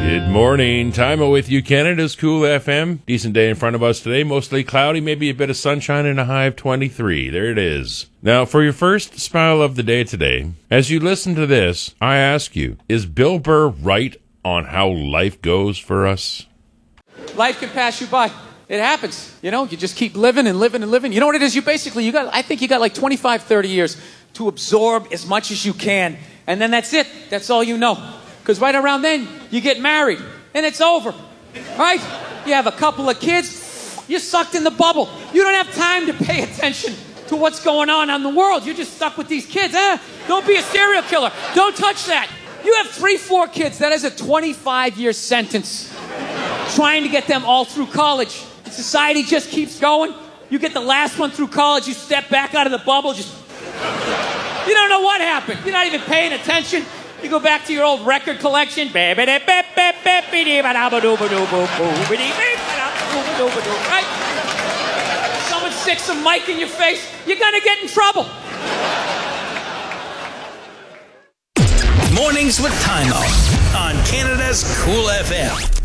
Good morning. Time with you, Canada's Cool FM. Decent day in front of us today. Mostly cloudy, maybe a bit of sunshine and a high of 23. There it is. Now, for your first smile of the day today, as you listen to this, I ask you, is Bill Burr right on how life goes for us? Life can pass you by. It happens. You know, you just keep living and living and living. You know what it is? I think you got like 25, 30 years to absorb as much as you can. And then that's it. That's all you know. Because right around then, you get married, and it's over, right? You have a couple of kids, you're sucked in the bubble. You don't have time to pay attention to what's going on in the world. You're just stuck with these kids. Don't be a serial killer. Don't touch that. You have 3, 4 kids. That is a 25-year sentence. Trying to get them all through college. Society just keeps going. You get the last one through college, you step back out of the bubble, you don't know what happened. You're not even paying attention. You go back to your old record collection. Right? Someone sticks a mic in your face, you're going to get in trouble. Mornings with Time Out on Canada's Cool FM.